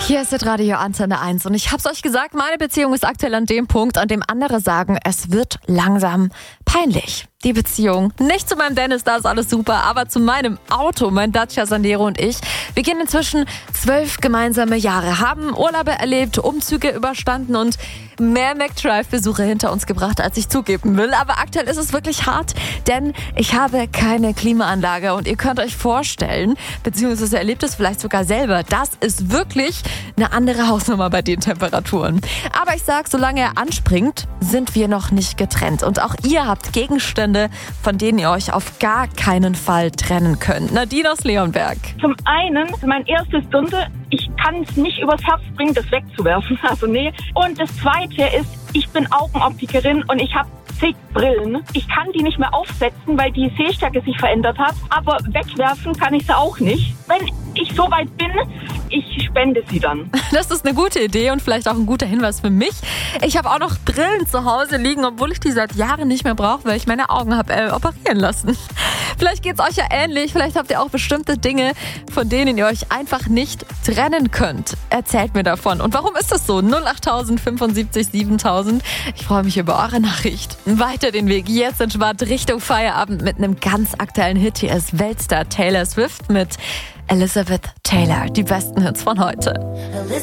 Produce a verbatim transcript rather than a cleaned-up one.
Hier ist das Radio Antenne eins und ich hab's euch gesagt, meine Beziehung ist aktuell an dem Punkt, an dem andere sagen, es wird langsam peinlich. Die Beziehung. Nicht zu meinem Dennis, da ist alles super, aber zu meinem Auto, mein Dacia Sandero und ich. Wir gehen inzwischen zwölf gemeinsame Jahre, haben Urlaube erlebt, Umzüge überstanden und mehr McDrive-Besuche hinter uns gebracht, als ich zugeben will. Aber aktuell ist es wirklich hart, denn ich habe keine Klimaanlage und ihr könnt euch vorstellen, beziehungsweise erlebt es vielleicht sogar selber, das ist wirklich eine andere Hausnummer bei den Temperaturen. Aber ich sag, solange er anspringt, sind wir noch nicht getrennt. Und auch ihr habt Gegenstände, von denen ihr euch auf gar keinen Fall trennen könnt. Nadine aus Leonberg. Zum einen, mein erstes Dirndl, ich kann es nicht übers Herz bringen, das wegzuwerfen. Also nee. Und das zweite ist, ich bin Augenoptikerin und ich habe zig Brillen. Ich kann die nicht mehr aufsetzen, weil die Sehstärke sich verändert hat. Aber wegwerfen kann ich sie auch nicht. Wenn ich so weit bin, ich spende sie dann. Das ist eine gute Idee und vielleicht auch ein guter Hinweis für mich. Ich habe auch noch Brillen zu Hause liegen, obwohl ich die seit Jahren nicht mehr brauche, weil ich meine Augen habe äh, operieren lassen. Vielleicht geht's euch ja ähnlich. Vielleicht habt ihr auch bestimmte Dinge, von denen ihr euch einfach nicht trennen könnt. Erzählt mir davon. Und warum ist das so? null acht fünfundsiebzig siebentausend. Ich freue mich über eure Nachricht. Weiter den Weg jetzt entspannt Richtung Feierabend mit einem ganz aktuellen Hit. Hier ist Weltstar Taylor Swift mit Elizabeth Taylor. Die besten Hits von heute.